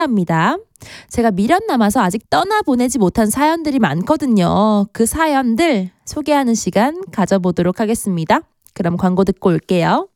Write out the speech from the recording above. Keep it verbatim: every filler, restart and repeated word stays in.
합니다. 제가 미련 남아서 아직 떠나보내지 못한 사연들이 많거든요. 그 사연들 소개하는 시간 가져보도록 하겠습니다. 그럼 광고 듣고 올게요.